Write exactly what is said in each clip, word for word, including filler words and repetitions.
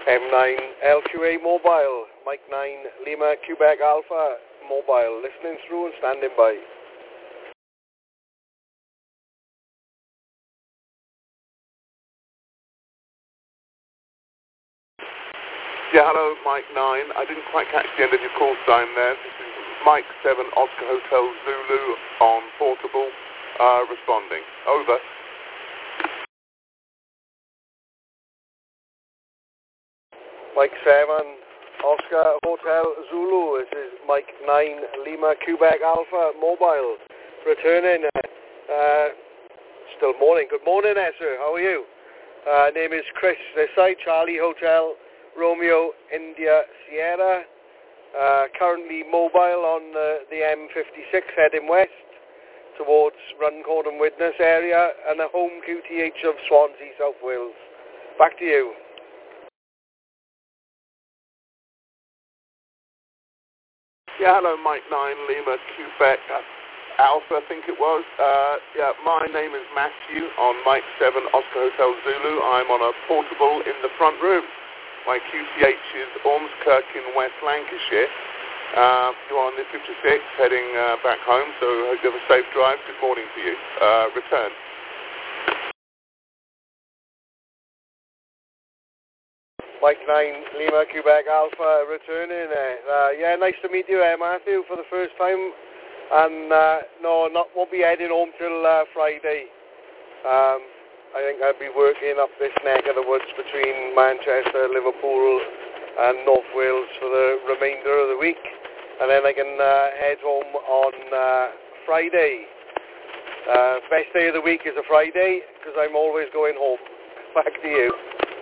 M nine L Q A Mobile, Mike nine Lima Quebec Alpha Mobile, listening through and standing by. Yeah, hello, Mike nine. I didn't quite catch the end of your call sign there. This is Mike seven Oscar Hotel Zulu on portable, uh, responding. Over. Mike seven Oscar Hotel Zulu. This is Mike nine Lima Quebec Alpha Mobile, returning. Uh, still morning. Good morning, there, sir. How are you? Uh, name is Chris. This side, Charlie Hotel Romeo India Sierra. Uh, currently mobile on uh, the M fifty-six heading west towards Runcorn and Widnes area and a home Q T H of Swansea, South Wales. Back to you. Yeah, hello, Mike nine Lima Quebec Alpha, I think it was. Uh, yeah, my name is Matthew on Mike seven Oscar Hotel Zulu. I'm on a portable in the front room. My Q T H is Ormskirk in West Lancashire. Uh, you're on the fifty-six heading uh, back home, so I hope you have a safe drive. Good morning to you. Uh, return. Mike nine Lima Quebec Alpha returning. Uh, yeah, nice to meet you, uh, Matthew, for the first time. And uh, no, not won't be heading home till uh, Friday. Um, I think I'll be working up this neck of the woods between Manchester, Liverpool and North Wales for the remainder of the week. And then I can uh, head home on uh, Friday. Uh, best day of the week is a Friday because I'm always going home. Back to you.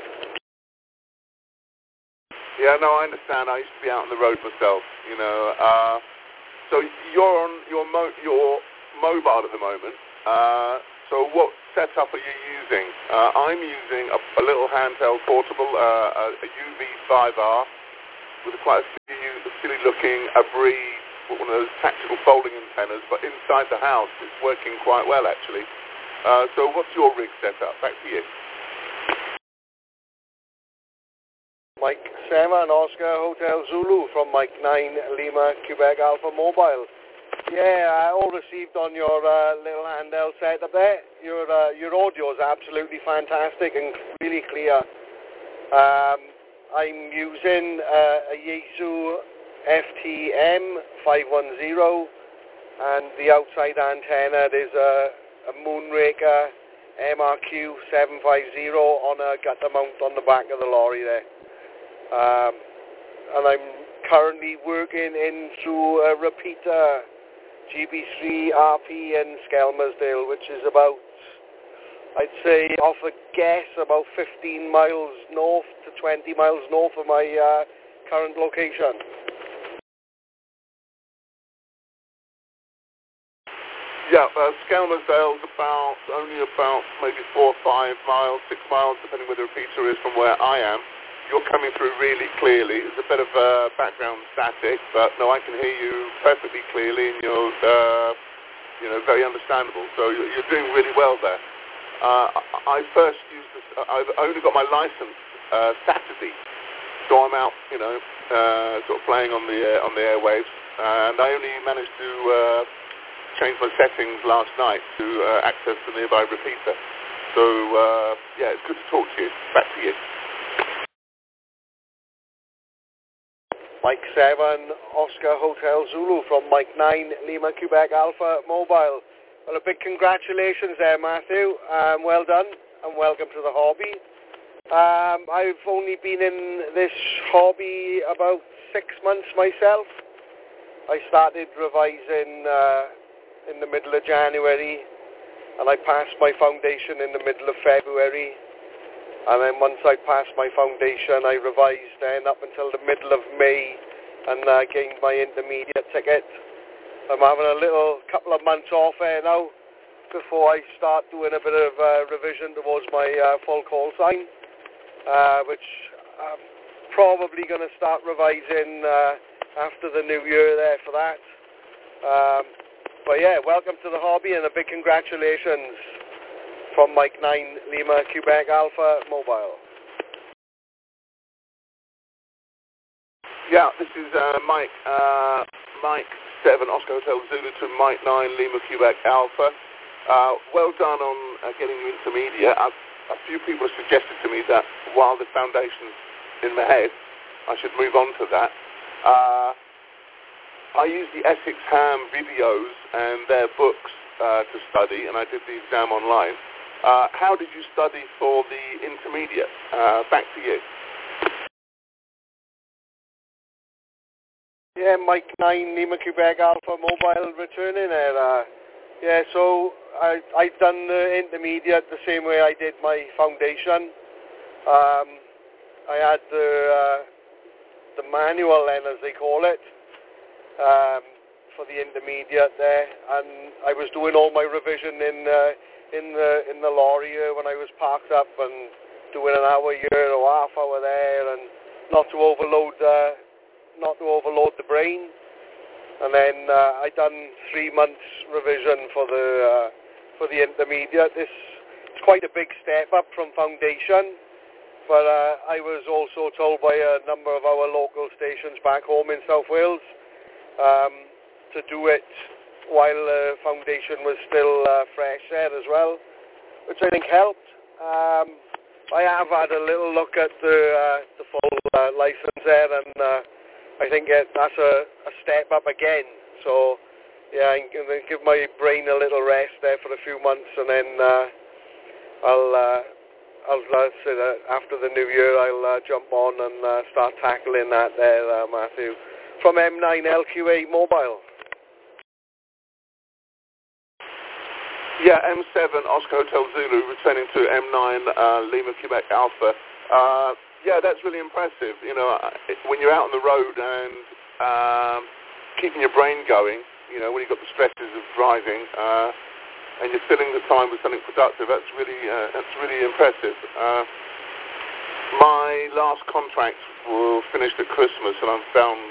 Yeah, no, I understand. I used to be out on the road myself, you know. Uh, so you're on your, mo- your mobile at the moment. Uh, so what setup are you using? Uh, I'm using a, a little handheld portable, uh, a, a U V five R with quite a few silly looking Abri, one of those tactical folding antennas, but inside the house it's working quite well actually. Uh, so what's your rig setup? Back to you. Mike seven Oscar Hotel Zulu from Mike nine Lima Quebec Alpha Mobile. Yeah, I all received on your uh, little handheld setup there. Your uh, your audio is absolutely fantastic and really clear. Um, I'm using uh, a Yaesu F T M five one zero, and the outside antenna is a, a Moonraker M R Q seven five zero on a gutter mount on the back of the lorry there. Um, and I'm currently working in through a repeater G B three R P in Skelmersdale, which is about, I'd say, off a guess, about fifteen miles north to twenty miles north of my uh, current location. Yeah, uh, Skelmersdale's about, only about maybe four or five miles, six miles, depending where the repeater is from where I am. You're coming through really clearly. There's a bit of uh, background static, but no, I can hear you perfectly clearly, and you're, uh, you know, very understandable. So you're, you're doing really well there. Uh, I first used this. I've only got my license uh, Saturday, so I'm out, you know, uh, sort of playing on the uh, on the airwaves, and I only managed to uh, change my settings last night to uh, access the nearby repeater. So uh, yeah, it's good to talk to you. Back to you. Mike seven Oscar Hotel Zulu from Mike nine Lima Quebec Alpha Mobile. Well, a big congratulations there, Matthew. Um, well done and welcome to the hobby. Um, I've only been in this hobby about six months myself. I started revising uh, in the middle of January, and I passed my foundation in the middle of February. And then once I passed my foundation, I revised then up until the middle of May and uh, gained my intermediate ticket. I'm having a little couple of months off there now before I start doing a bit of uh, revision towards my uh, full call sign, uh, which I'm probably going to start revising uh, after the new year there for that. Um, but yeah, welcome to the hobby and a big congratulations from Mike nine Lima Quebec Alpha Mobile. Yeah, this is uh, Mike. Uh, Mike seven, Oscar Hotel Zulu to Mike nine, Lima Quebec Alpha. Uh, well done on uh, getting you intermediate. I've, a few people have suggested to me that while the foundation's in my head, I should move on to that. Uh, I use the Essex Ham videos and their books uh, to study, and I did the exam online. Uh, how did you study for the intermediate? Uh, back to you. Yeah, Mike nine, Lima Quebec Alpha Mobile returning there. Uh, yeah, so I, I've done the intermediate the same way I did my foundation. Um, I had the, uh, the manual then, as they call it, um, for the intermediate there, and I was doing all my revision in uh, in the in the lorry here when I was parked up, and doing an hour here or half hour there, and not to overload uh, not to overload the brain. And then uh, I done three months revision for the uh, for the intermediate. This it's quite a big step up from foundation, but uh, I was also told by a number of our local stations back home in South Wales um, to do it while the foundation was still uh, fresh there as well, which I think helped. Um, I have had a little look at the uh, the full uh, license there, and uh, I think it, that's a, a step up again. So yeah, I'm going to give my brain a little rest there for a few months, and then uh, I'll uh, I'll uh, say that after the new year I'll uh, jump on and uh, start tackling that there, uh, Matthew, from M nine L Q A Mobile. Yeah, M seven, Oscar Hotel Zulu, returning to M nine, uh, Lima Quebec Alpha. Uh, yeah, that's really impressive. You know, when you're out on the road and um, keeping your brain going, you know, when you've got the stresses of driving, uh, and you're filling the time with something productive, that's really, uh, that's really impressive. Uh, my last contract was finished at Christmas, and I'm found